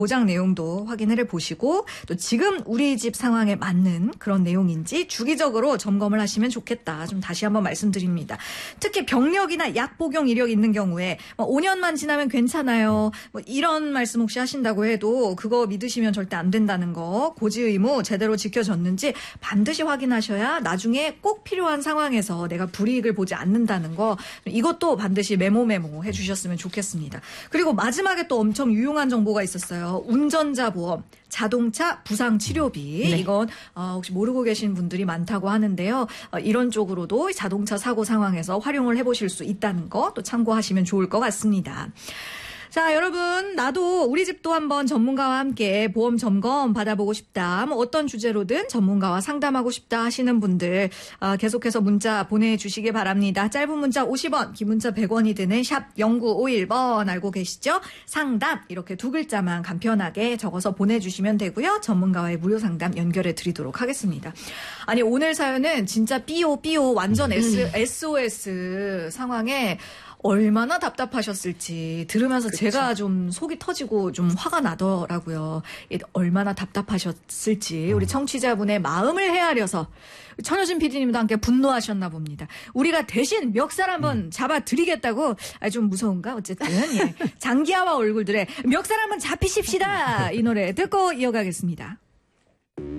보장 내용도 확인을 해보시고 또 지금 우리 집 상황에 맞는 그런 내용인지 주기적으로 점검을 하시면 좋겠다. 좀 다시 한번 말씀드립니다. 특히 병력이나 약 복용 이력이 있는 경우에 5년만 지나면 괜찮아요. 이런 말씀 혹시 하신다고 해도 그거 믿으시면 절대 안 된다는 거. 고지 의무 제대로 지켜졌는지 반드시 확인하셔야 나중에 꼭 필요한 상황에서 내가 불이익을 보지 않는다는 거. 이것도 반드시 메모 해주셨으면 좋겠습니다. 그리고 마지막에 또 엄청 유용한 정보가 있었어요. 운전자 보험, 자동차 부상 치료비. 네. 이건 혹시 모르고 계신 분들이 많다고 하는데요. 이런 쪽으로도 자동차 사고 상황에서 활용을 해보실 수 있다는 거 또 참고하시면 좋을 것 같습니다. 자, 여러분, 나도 우리 집도 한번 전문가와 함께 보험 점검 받아보고 싶다. 어떤 주제로든 전문가와 상담하고 싶다 하시는 분들 계속해서 문자 보내주시기 바랍니다. 짧은 문자 50원, 긴 문자 100원이 드는 샵 0951번 알고 계시죠? 상담 이렇게 두 글자만 간편하게 적어서 보내주시면 되고요. 전문가와의 무료 상담 연결해 드리도록 하겠습니다. 아니, 오늘 사연은 진짜 삐오 완전 SOS 상황에 얼마나 답답하셨을지 들으면서 그쵸. 제가 좀 속이 터지고 좀 화가 나더라고요. 얼마나 답답하셨을지 우리 청취자분의 마음을 헤아려서 천효진 PD님도 함께 분노하셨나 봅니다. 우리가 대신 멱살 한번 잡아드리겠다고. 좀 무서운가? 어쨌든 예. 장기하와 얼굴들의 멱살 한번 잡히십시다. 이 노래 듣고 이어가겠습니다.